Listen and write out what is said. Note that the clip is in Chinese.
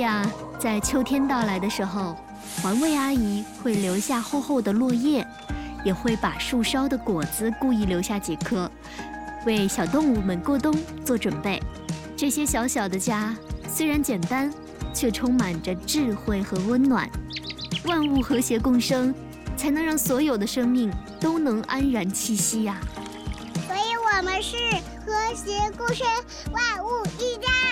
啊，在秋天到来的时候，环卫阿姨会留下厚厚的落叶，也会把树梢的果子故意留下几颗，为小动物们过冬做准备。这些小小的家虽然简单，却充满着智慧和温暖。万物和谐共生，才能让所有的生命都能安然栖息呀。 所以我们是和谐共生，万物一家。